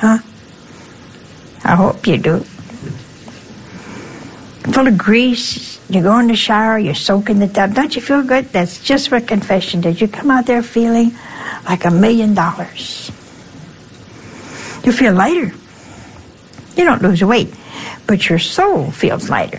Huh? I hope you do. Full of grease, you go in the shower, you're soaking the tub. Don't you feel good? That's just what confession does. You come out there feeling like $1 million. You feel lighter. You don't lose weight, but your soul feels lighter.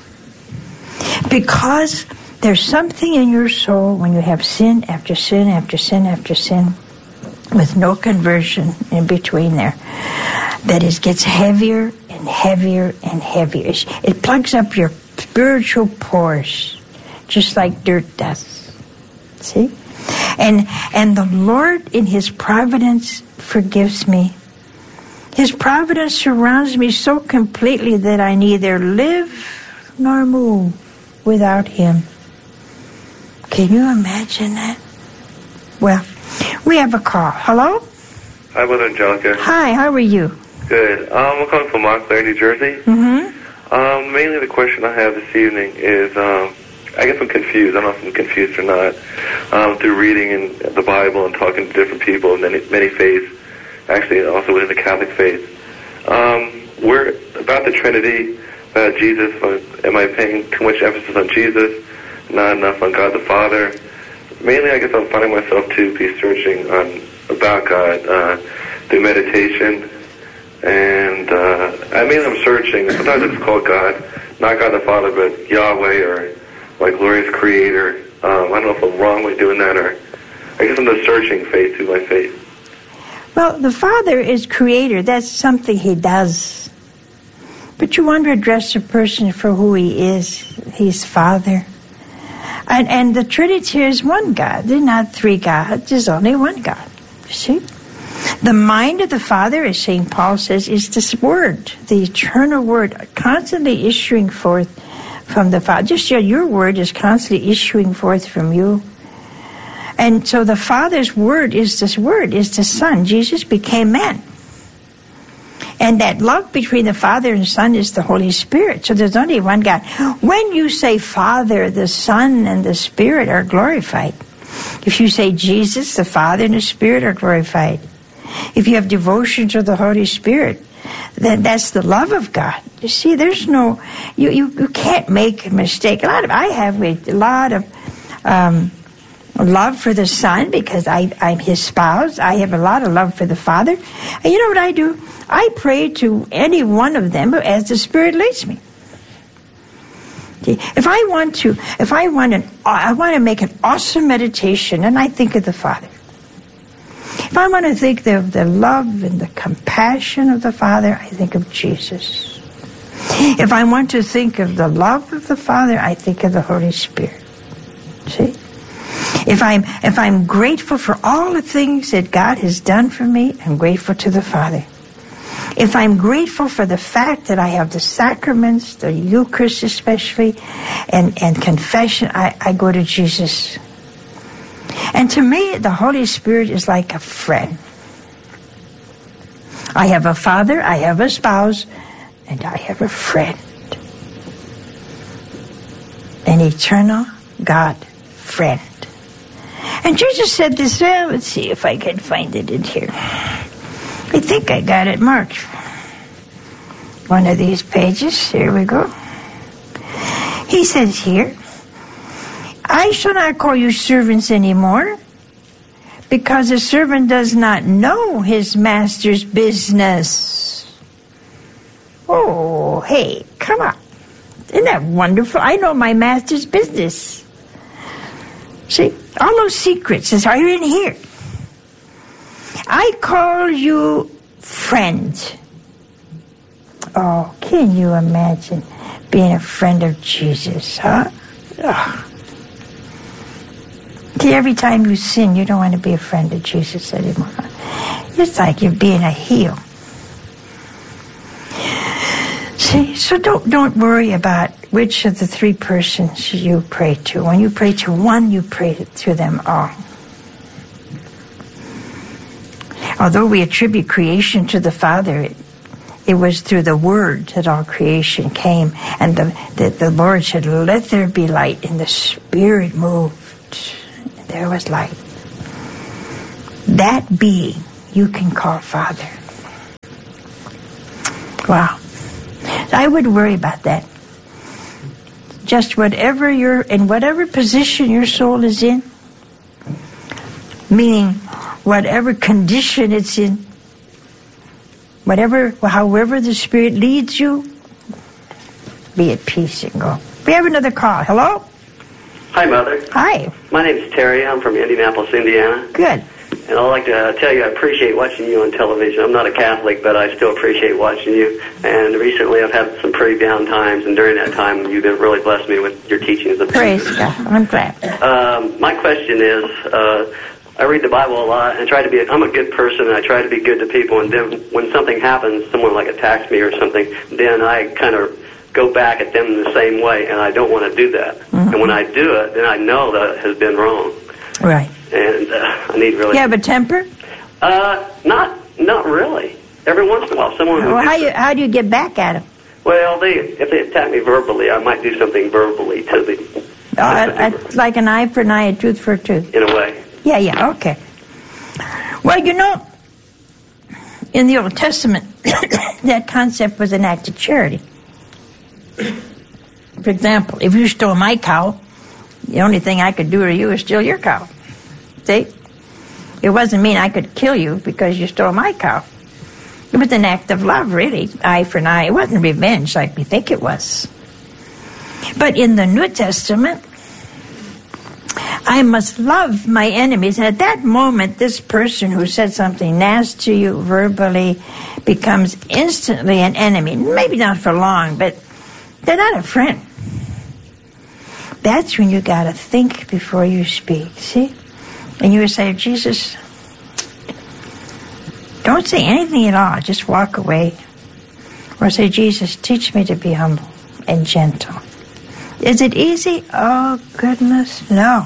Because there's something in your soul when you have sin after sin after sin after sin with no conversion in between there, that it gets heavier and heavier and heavier. It plugs up your spiritual pores just like dirt does. See? And the Lord in His providence forgives me. His providence surrounds me so completely that I neither live nor move without Him. Can you imagine that? Well, we have a call. Hello? Hi, Mother Angelica. Hi, how are you? Good. I'm calling from Montclair, New Jersey. Mm-hmm. Mainly the question I have this evening is, I guess I'm confused. I don't know if I'm confused or not. Through reading in the Bible and talking to different people in many faiths, actually also within the Catholic faith. We're about the Trinity, about Jesus. Am I paying too much emphasis on Jesus, not enough on God the Father? Mainly, I guess I'm finding myself to be searching about God through meditation. And I'm searching. Sometimes it's called God, not God the Father, but Yahweh or my glorious Creator. I don't know if I'm wrong with doing that, or I guess I'm just searching faith through my faith. Well, the Father is Creator. That's something He does. But you want to address a person for who He is. He's Father. And the Trinity is one God. There's not three gods. There's only one God. You see? The mind of the Father, as St. Paul says, is this Word, the eternal Word, constantly issuing forth from the Father. Just your Word is constantly issuing forth from you. And so the Father's Word is this Word, is the Son. Jesus became man. And that love between the Father and Son is the Holy Spirit. So there's only one God. When you say Father, the Son and the Spirit are glorified. If you say Jesus, the Father and the Spirit are glorified. If you have devotion to the Holy Spirit, then that's the love of God. You see, there's no, you can't make a mistake. I have a lot of love for the Son because I'm His spouse. I have a lot of love for the Father. And you know what I do? I pray to any one of them as the Spirit leads me. See, I want to make an awesome meditation, and I think of the Father. If I want to think of the love and the compassion of the Father, I think of Jesus. If I want to think of the love of the Father, I think of the Holy Spirit. See? If I'm grateful for all the things that God has done for me, I'm grateful to the Father. If I'm grateful for the fact that I have the sacraments, the Eucharist especially, and confession, I go to Jesus. And to me, the Holy Spirit is like a friend. I have a father, I have a spouse, and I have a friend. An eternal God friend. And Jesus said this, well, let's see if I can find it in here. I think I got it marked. One of these pages, here we go. He says here, I shall not call you servants anymore, because a servant does not know his master's business. Oh, hey, come on. Isn't that wonderful? I know my master's business. See, all those secrets are in here. I call you friend. Oh, can you imagine being a friend of Jesus, huh? Oh. See, every time you sin, you don't want to be a friend of Jesus anymore. It's like you're being a heel. See, so don't worry about which of the three persons you pray to. When you pray to one, you pray to them all. Although we attribute creation to the Father, it was through the Word that all creation came, and the Lord said, let there be light, and the Spirit moved. There was light. That being you can call Father. Wow. I would worry about that. Just in whatever position your soul is in, meaning whatever condition it's in, however the Spirit leads you, be at peace and go. We have another call. Hello? Hi, Mother. Hi. My name is Terry. I'm from Indianapolis, Indiana. Good. And I'd like to tell you I appreciate watching you on television. I'm not a Catholic, but I still appreciate watching you. And recently I've had some pretty down times, and during that time you've been really blessed me with your teachings. Praise God. I'm glad. My question is, I read the Bible a lot and I'm a good person, and I try to be good to people, and then when something happens, someone like attacks me or something, then I kind of go back at them in the same way, and I don't want to do that. Mm-hmm. And when I do it, then I know that it has been wrong. Right. And I need really... You have a temper? Not really. Every once in a while, someone... Well, how do you get back at them? Well, if they attack me verbally, I might do something verbally to them. Like an eye for an eye, a tooth for a tooth. In a way. Yeah, okay. Well, in the Old Testament, that concept was an act of charity. For example, if you stole my cow, the only thing I could do to you is steal your cow. See? It wasn't mean I could kill you because you stole my cow. It was an act of love, really, eye for an eye. It wasn't revenge like we think it was. But in the New Testament, I must love my enemies. And at that moment, this person who said something nasty to you verbally becomes instantly an enemy. Maybe not for long, but they're not a friend. That's when you got to think before you speak, see? And you would say, Jesus, don't say anything at all. Just walk away. Or say, Jesus, teach me to be humble and gentle. Is it easy? Oh, goodness, no.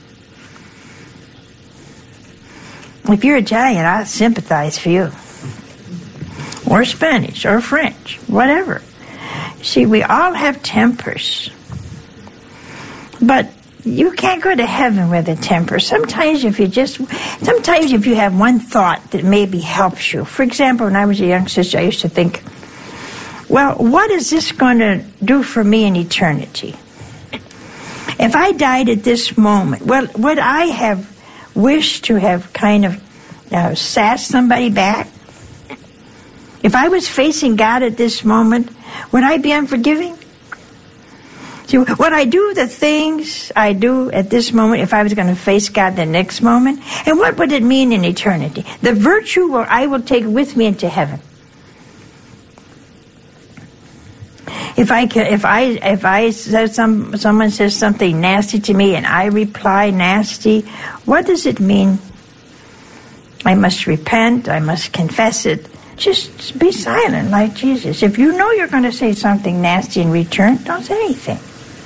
If you're Italian, I sympathize for you. Or Spanish, or French, whatever. See, we all have tempers. But you can't go to heaven with a temper. Sometimes if you have one thought that maybe helps you. For example, when I was a young sister, I used to think, well, what is this going to do for me in eternity? If I died at this moment, well, would I have wished to have kind of sassed somebody back? If I was facing God at this moment, would I be unforgiving? See, would I do the things I do at this moment if I was going to face God the next moment? And what would it mean in eternity? The virtue I will take with me into heaven. If I said someone says something nasty to me and I reply nasty, what does it mean? I must repent. I must confess it. Just be silent like Jesus. If you know you're going to say something nasty in return, don't say anything.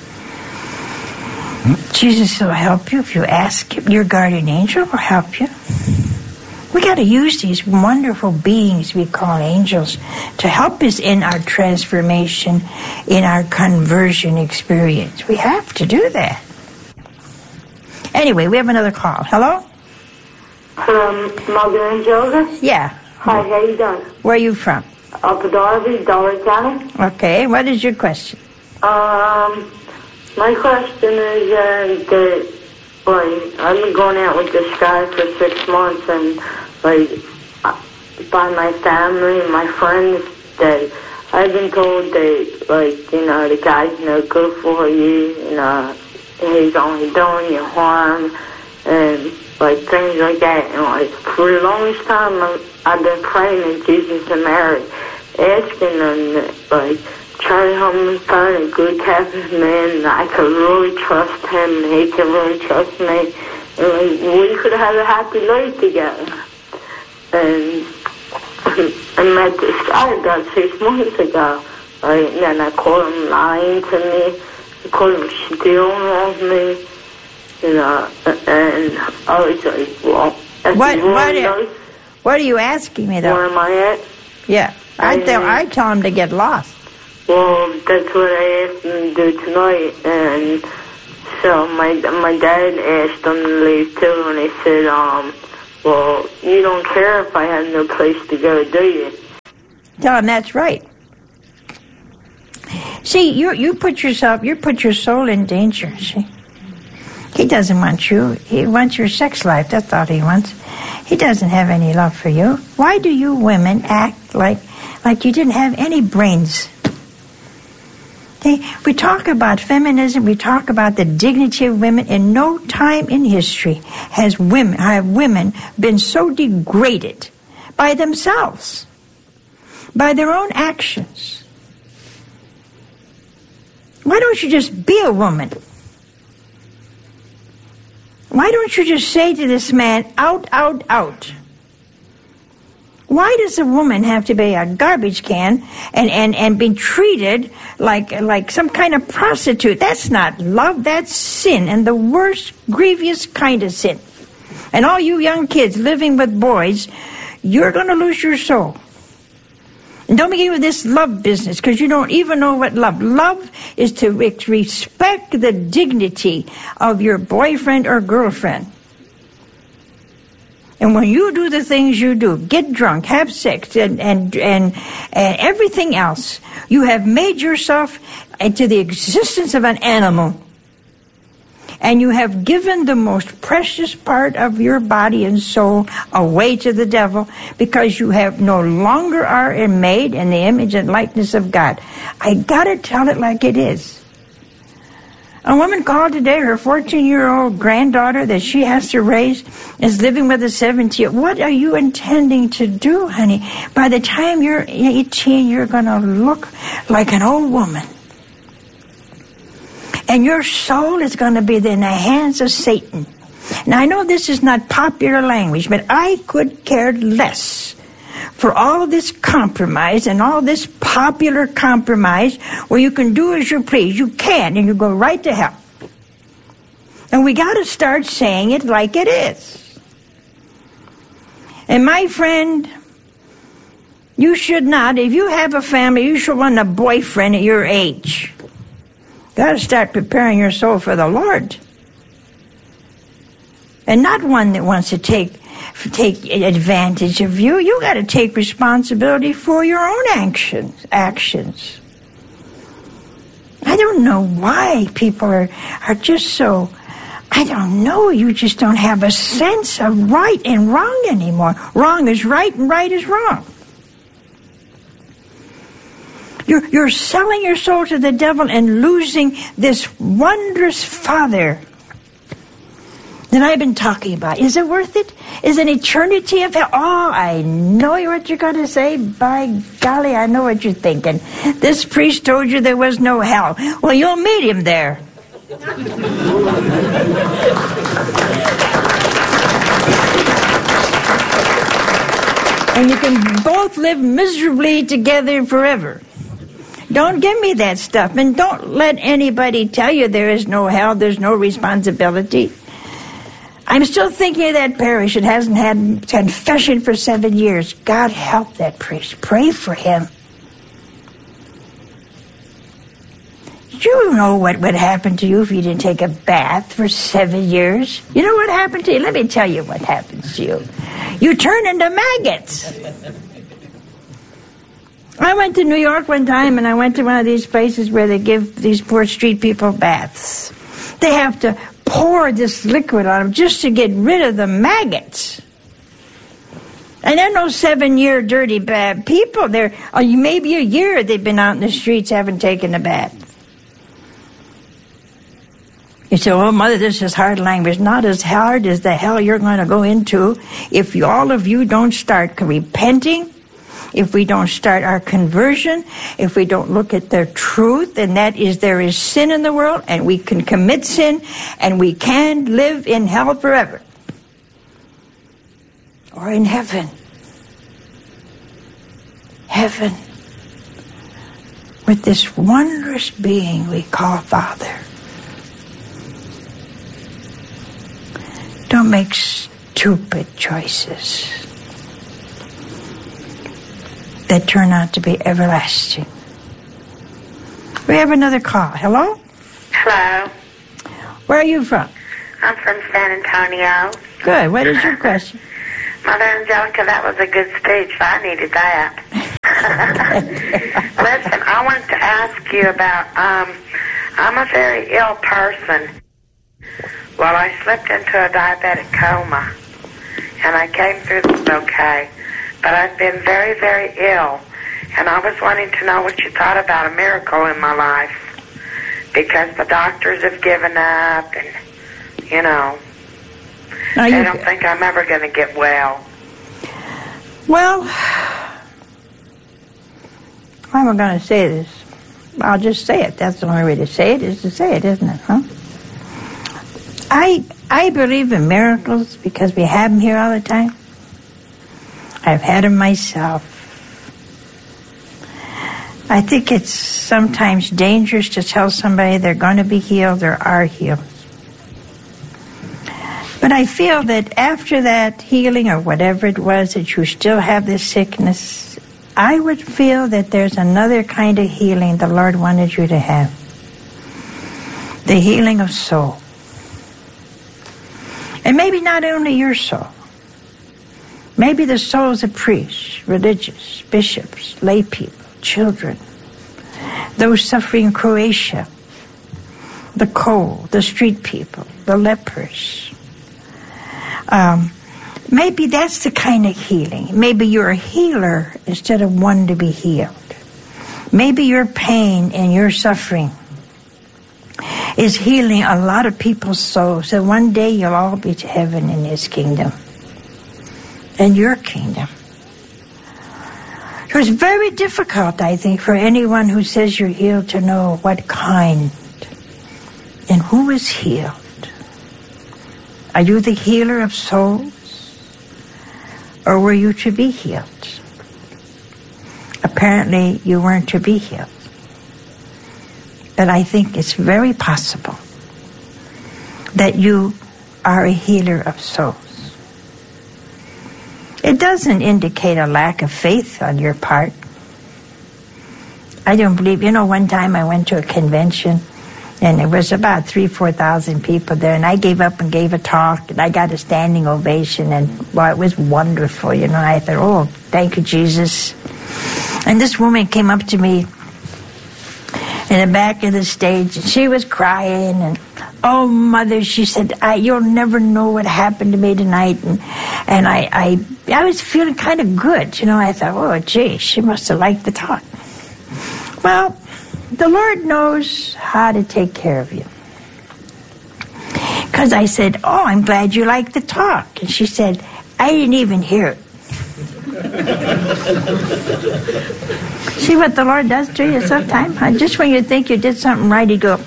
Jesus will help you if you ask him. Your guardian angel will help you. We got to use these wonderful beings we call angels to help us in our transformation, in our conversion experience. We have to do that. Anyway, we have another call. Hello? Mother and Joseph? Yeah. Hi, how you doing? Where are you from? Upper Darby, Dollar County. Okay, what is your question? My question is that, I've been going out with this guy for 6 months, and, by my family and my friends, that I've been told that, the guy's no good for you, and, he's only doing you harm, and, things like that. And, for the longest time, I've been praying to Jesus and Mary, asking them, try to help me find a good Catholic man, and I can really trust him, and he can really trust me, and we could have a happy life together. And I met this guy about 6 months ago, and then I caught him lying to me, I caught him stealing off me, and I was like, well, what are you asking me, though? Where am I at? Yeah, I tell him to get lost. Well, that's what I asked him to do tonight, and so my dad asked him to leave too, and he said, well, you don't care if I have no place to go, do you? Tell him that's right. See, you put your soul in danger, see? He doesn't want you. He wants your sex life. That's all he wants. He doesn't have any love for you. Why do you women act like you didn't have any brains? We talk about feminism. We talk about the dignity of women. In no time in history have women been so degraded by themselves, by their own actions. Why don't you just be a woman? Why don't you just say to this man, out, out, out? Why does a woman have to be a garbage can and be treated like some kind of prostitute? That's not love, that's sin, and the worst, grievous kind of sin. And all you young kids living with boys, you're going to lose your soul. And don't begin with this love business, because you don't even know what love is. To respect the dignity of your boyfriend or girlfriend. And when you do the things you do, get drunk, have sex, and everything else, you have made yourself into the existence of an animal. And you have given the most precious part of your body and soul away to the devil, because you have no longer are made in the image and likeness of God. I gotta tell it like it is. A woman called today, her 14-year-old granddaughter that she has to raise is living with a 17-year-old. What are you intending to do, honey? By the time you're 18, you're gonna look like an old woman. And your soul is going to be in the hands of Satan. Now, I know this is not popular language, but I could care less for all of this compromise and all this popular compromise where you can do as you please. You can, and you go right to hell. And we got to start saying it like it is. And my friend, you should not, if you have a family, you should want a boyfriend at your age. Got to start preparing your soul for the Lord. And not one that wants to take advantage of you. You got to take responsibility for your own actions. I don't know why people are just so, I don't know, you just don't have a sense of right and wrong anymore. Wrong is right and right is wrong. You're selling your soul to the devil and losing this wondrous Father that I've been talking about. Is it worth it? Is an eternity of hell? Oh, I know what you're going to say. By golly, I know what you're thinking. This priest told you there was no hell. Well, you'll meet him there. And you can both live miserably together forever. Don't give me that stuff, and don't let anybody tell you there is no hell, there's no responsibility. I'm still thinking of that parish that hasn't had confession for 7 years. God help that priest. Pray for him. You know what would happen to you if you didn't take a bath for 7 years. You know what happened to you? Let me tell you what happens to you. You turn into maggots. I went to New York one time, and I went to one of these places where they give these poor street people baths. They have to pour this liquid on them just to get rid of the maggots. And they're no 7-year dirty bad people. They're maybe a year they've been out in the streets, haven't taken a bath. You say, oh, Mother, this is hard language. Not as hard as the hell you're going to go into if all of you don't start repenting, if we don't start our conversion, if we don't look at the truth, and that is there is sin in the world, and we can commit sin, and we can live in hell forever. Or in heaven. Heaven. With this wondrous being we call Father. Don't make stupid choices that turn out to be everlasting. We have another call. Hello? Hello. Where are you from? I'm from San Antonio. Good. What is your question? Mother Angelica, that was a good speech. I needed that. Listen, I wanted to ask ask you about, I'm a very ill person. Well, I slipped into a diabetic coma, and I came through this okay. But I've been very, very ill, and I was wanting to know what you thought about a miracle in my life, because the doctors have given up, and, you know, they don't think I'm ever going to get well. Well, how am I going to say this? I'll just say it. That's the only way to say it, is to say it, isn't it, huh? I believe in miracles because we have them here all the time. I've had them myself. I think it's sometimes dangerous to tell somebody they're going to be healed or are healed. But I feel that after that healing or whatever it was, that you still have this sickness, I would feel that there's another kind of healing the Lord wanted you to have. The healing of soul. And maybe not only your soul. Maybe the souls of priests, religious, bishops, lay people, children, those suffering in Croatia, the cold, the street people, the lepers. Maybe that's the kind of healing. Maybe you're a healer instead of one to be healed. Maybe your pain and your suffering is healing a lot of people's souls. So one day you'll all be to heaven in His kingdom. In your kingdom. So it's very difficult, I think, for anyone who says you're healed to know what kind and who is healed. Are you the healer of souls? Or were you to be healed? Apparently, you weren't to be healed. But I think it's very possible that you are a healer of souls. It doesn't indicate a lack of faith on your part. I don't believe, one time I went to a convention and there was about 3,000-4,000 people there, and I gave up and gave a talk, and I got a standing ovation, and it was wonderful, I thought, oh, thank you, Jesus. And this woman came up to me in the back of the stage, and she was crying, and oh, Mother, she said, you'll never know what happened to me tonight. And I was feeling kind of good. I thought, oh, gee, she must have liked the talk. Well, the Lord knows how to take care of you. Because I said, oh, I'm glad you liked the talk. And she said, I didn't even hear it. See what the Lord does to you sometimes? Just when you think you did something right, He'd go.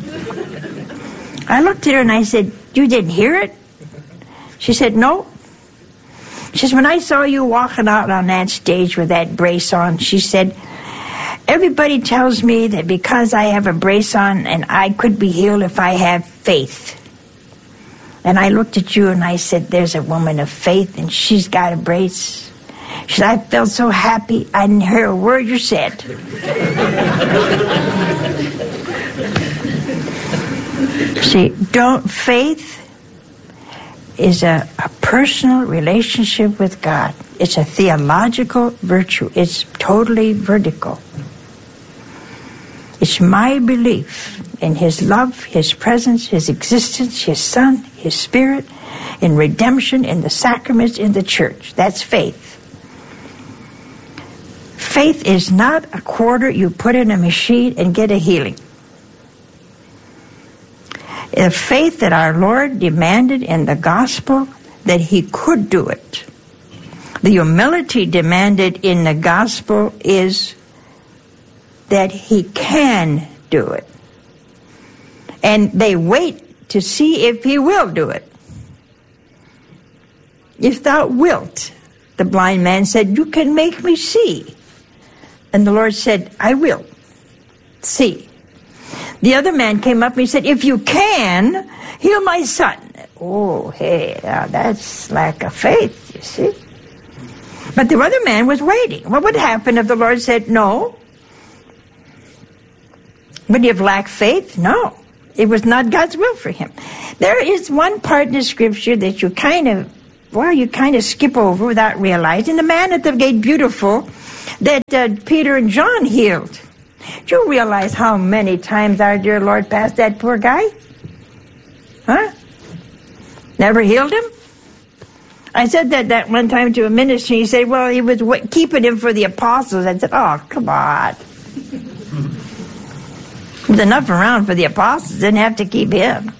I looked at her and I said, you didn't hear it? She said, no. She said, when I saw you walking out on that stage with that brace on, she said, everybody tells me that because I have a brace on and I could be healed if I have faith. And I looked at you and I said, there's a woman of faith and she's got a brace. She said, I felt so happy I didn't hear a word you said. See, faith is a personal relationship with God. It's a theological virtue. It's totally vertical. It's my belief in His love, His presence, His existence, His Son, His Spirit, in redemption, in the sacraments, in the church. That's faith. Faith is not a quarter you put in a machine and get a healing. The faith that our Lord demanded in the gospel that He could do it. The humility demanded in the gospel is that He can do it. And they wait to see if He will do it. If thou wilt, the blind man said, you can make me see. And the Lord said, I will see. The other man came up and he said, if you can, heal my son. Oh, hey, that's lack of faith, you see. But the other man was waiting. What would happen if the Lord said no? Would he have lacked faith? No. It was not God's will for him. There is one part in the scripture that you kind of skip over without realizing. The man at the gate, beautiful, that Peter and John healed. Do you realize how many times our dear Lord passed that poor guy? Huh? Never healed him? I said that one time to a minister. He said, well, he was keeping him for the apostles. I said, oh, come on. There's enough around for the apostles. Didn't have to keep him.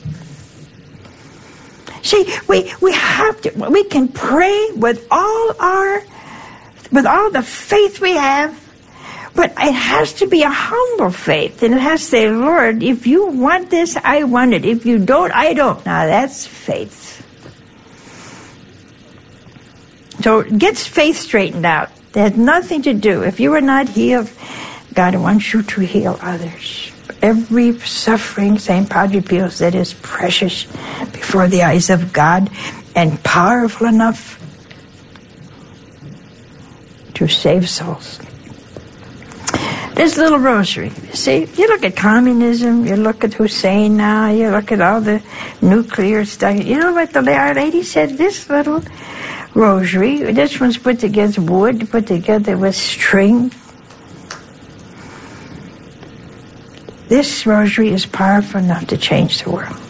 See, we have to. We can pray with all the faith we have, but it has to be a humble faith, and it has to say, Lord, if you want this, I want it. If you don't, I don't. Now that's faith. So get faith straightened out. It has nothing to do. If you are not healed, God wants you to heal others. Every suffering, St. Padre Pio said, is precious before the eyes of God and powerful enough to save souls. This little rosary, see, you look at communism, you look at Hussein now, you look at all the nuclear stuff. You know what the Our Lady said? This little rosary, this one's put together wood, put together with string. This rosary is powerful enough to change the world.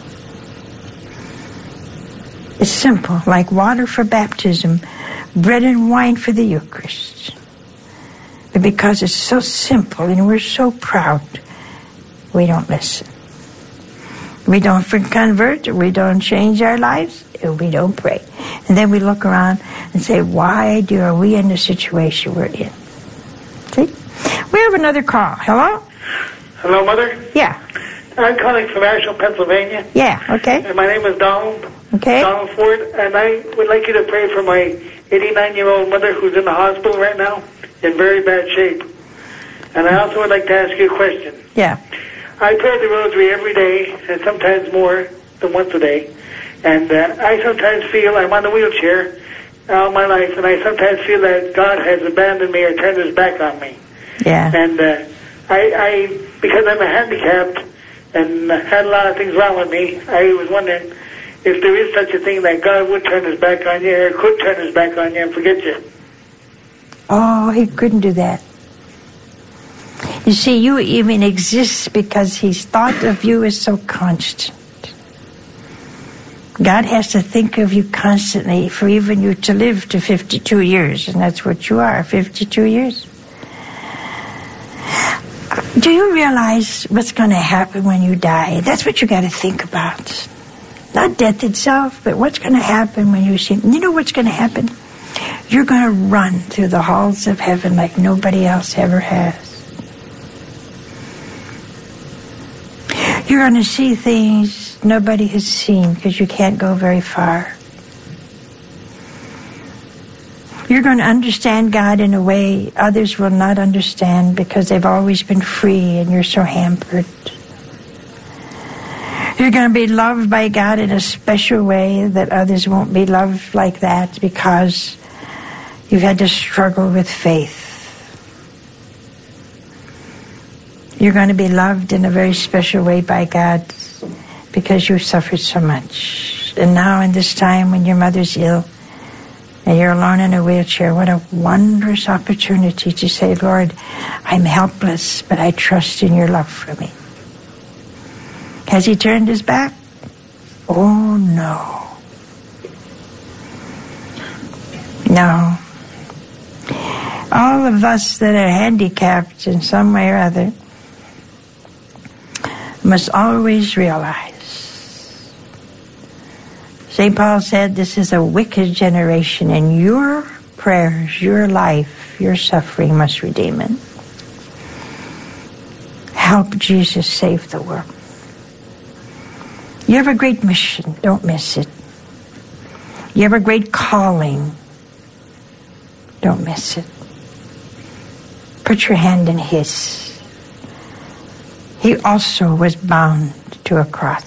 It's simple, like water for baptism, bread and wine for the Eucharist. But because it's so simple and we're so proud, we don't listen. We don't convert, we don't change our lives, and we don't pray. And then we look around and say, why are we in the situation we're in? See? We have another call. Hello? Hello, Mother? Yeah. I'm calling from Asheville, Pennsylvania. Yeah, okay. And my name is Donald. Okay. Donald Ford. And I would like you to pray for my 89-year-old mother who's in the hospital right now in very bad shape. And I also would like to ask you a question. Yeah. I pray the rosary every day, and sometimes more than once a day. And I sometimes feel I'm on a wheelchair all my life, and I sometimes feel that God has abandoned me or turned his back on me. Yeah. And I because I'm a handicapped and had a lot of things wrong with me, I was wondering if there is such a thing that God would turn his back on you or could turn his back on you and forget you. Oh, he couldn't do that. You see, you even exist because his thought of you is so constant. God has to think of you constantly for even you to live to 52 years, and that's what you are, 52 years. Do you realize what's going to happen when you die? That's what you got to think about. Not death itself, but what's going to happen when you see. You know what's going to happen? You're going to run through the halls of heaven like nobody else ever has. You're going to see things nobody has seen because you can't go very far. You're going to understand God in a way others will not understand because they've always been free and you're so hampered. You're going to be loved by God in a special way that others won't be loved like that because you've had to struggle with faith. You're going to be loved in a very special way by God because you suffered so much. And now in this time when your mother's ill and you're alone in a wheelchair, what a wondrous opportunity to say, Lord, I'm helpless, but I trust in your love for me. Has he turned his back? Oh, no. No. All of us that are handicapped in some way or other must always realize. St. Paul said this is a wicked generation, and your prayers, your life, your suffering must redeem it. Help Jesus save the world. You have a great mission. Don't miss it. You have a great calling. Don't miss it. Put your hand in his. He also was bound to a cross.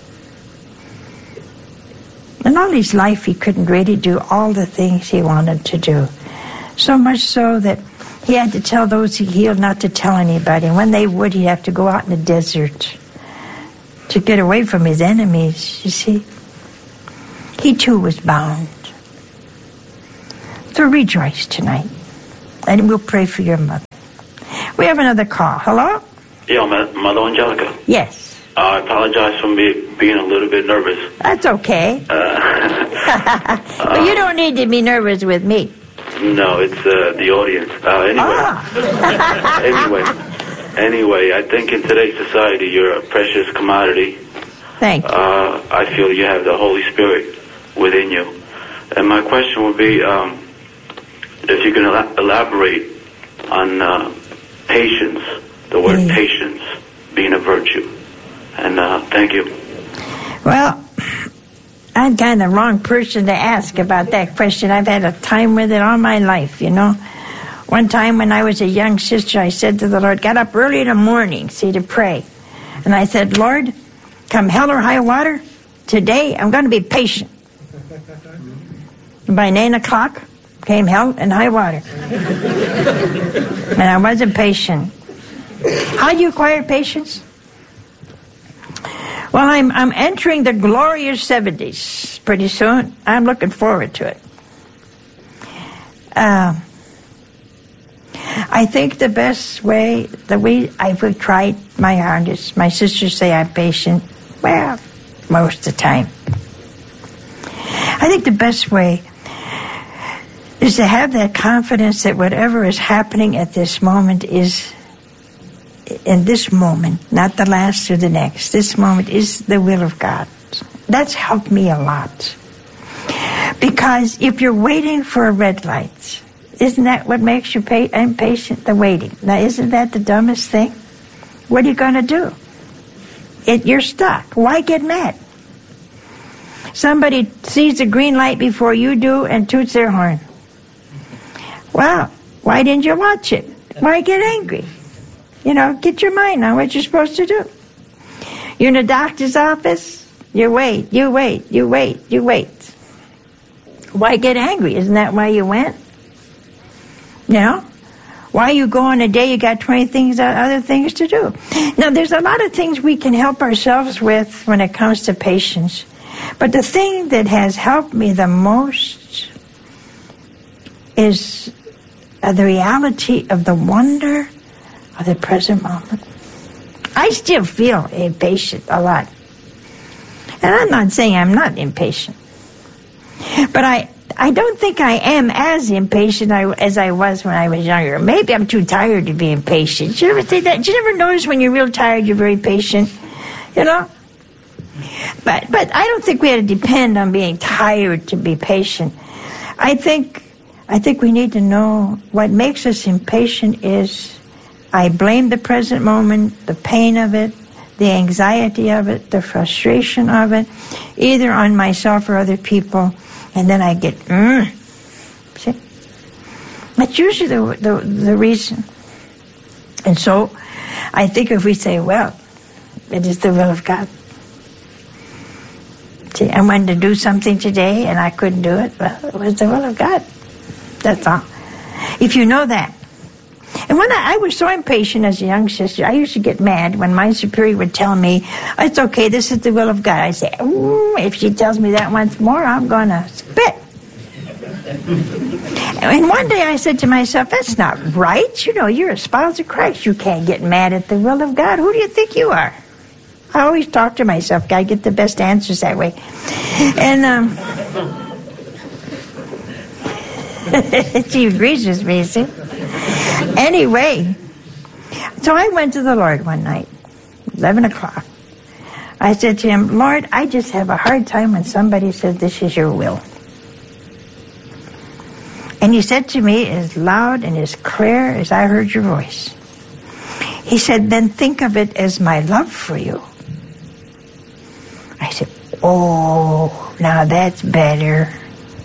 And all his life he couldn't really do all the things he wanted to do. So much so that he had to tell those he healed not to tell anybody. And when they would, he'd have to go out in the desert to get away from his enemies, you see. He too was bound. So rejoice tonight. And we'll pray for your mother. We have another call. Hello? Yeah, Mother Angelica. Yes. I apologize for being a little bit nervous. That's okay. But you don't need to be nervous with me. No, it's the audience. Anyway, I think in today's society you're a precious commodity. Thank you. I feel you have the Holy Spirit within you. And my question would be, if you can elaborate on patience, the word patience being a virtue. And thank you. Well, I'm kind of the wrong person to ask about that question. I've had a time with it all my life, you know. One time when I was a young sister, I said to the Lord, got up early in the morning, to pray. And I said, Lord, come hell or high water, today I'm going to be patient. And by 9 o'clock came hell and high water. And I wasn't patient. How do you acquire patience? Well, I'm entering the glorious 70s pretty soon. I'm looking forward to it. I think the best way that I've tried my hardest. My sisters say I'm patient. Well, most of the time. I think the best way is to have that confidence that whatever is happening at this moment is in this moment, not the last or the next. This moment is the will of God. That's helped me a lot. Because if you're waiting for a red light, isn't that what makes you impatient? The waiting. Now, isn't that the dumbest thing? What are you going to do? You're stuck. Why get mad? Somebody sees the green light before you do and toots their horn. Well, why didn't you watch it? Why get angry? You know, get your mind on what you're supposed to do. You're in a doctor's office, you wait. Why get angry? Isn't that why you went? You know? Why you go on a day you got 20 other things to do? Now, there's a lot of things we can help ourselves with when it comes to patience. But the thing that has helped me the most is the reality of the wonder of the present moment. I still feel impatient a lot. And I'm not saying I'm not impatient. But I don't think I am as impatient as I was when I was younger. Maybe I'm too tired to be impatient. Did you ever think that? Did you ever notice when you're real tired, you're very patient? You know? But I don't think we had to depend on being tired to be patient. I think we need to know what makes us impatient is I blame the present moment, the pain of it, the anxiety of it, the frustration of it, either on myself or other people, and then I get, See? That's usually the reason. And so I think if we say, well, it is the will of God. See, I wanted to do something today and I couldn't do it. Well, it was the will of God. That's all. If you know that. And when I was so impatient as a young sister, I used to get mad when my superior would tell me, it's okay, this is the will of God. I say, if she tells me that once more, I'm going to spit. And one day I said to myself, that's not right. You know, you're a spouse of Christ. You can't get mad at the will of God. Who do you think you are? I always talk to myself. I get the best answers that way. And she agrees with me, see? Anyway, so I went to the Lord one night, 11 o'clock. I said to him, Lord, I just have a hard time when somebody says this is your will. And he said to me as loud and as clear as I heard your voice. He said, then think of it as my love for you. I said, oh, now that's better.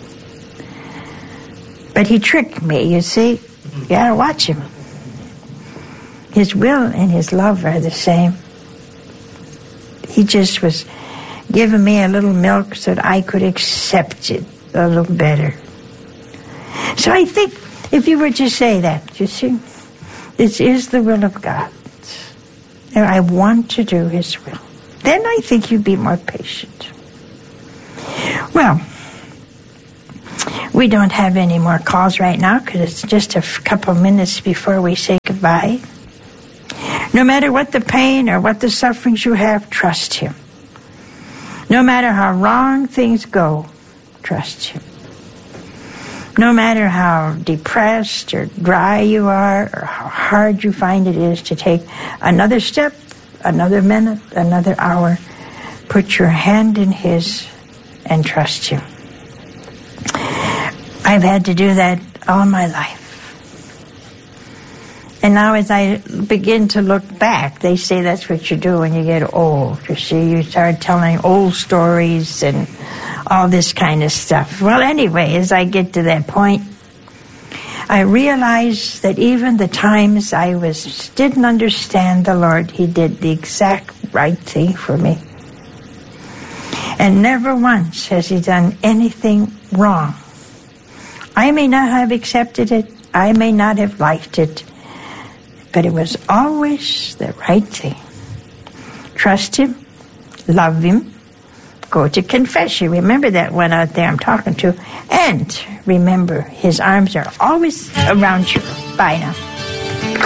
But he tricked me, you see. You gotta watch him. His will and his love are the same. He just was giving me a little milk so that I could accept it a little better. So I think if you were to say that, you see, this is the will of God. And I want to do his will. Then I think you'd be more patient. Well, we don't have any more calls right now because it's just a couple minutes before we say goodbye. No matter what the pain or what the sufferings you have, trust Him. No matter how wrong things go, trust Him. No matter how depressed or dry you are or how hard you find it is to take another step, another minute, another hour, put your hand in His and trust Him. I've had to do that all my life. And now as I begin to look back, they say that's what you do when you get old. You see, you start telling old stories and all this kind of stuff. Well, anyway, as I get to that point, I realized that even the times I didn't understand the Lord, He did the exact right thing for me. And never once has He done anything wrong. I may not have accepted it, I may not have liked it, but it was always the right thing. Trust Him, love Him, go to confession. Remember that one out there I'm talking to. And remember, His arms are always around you. Bye now.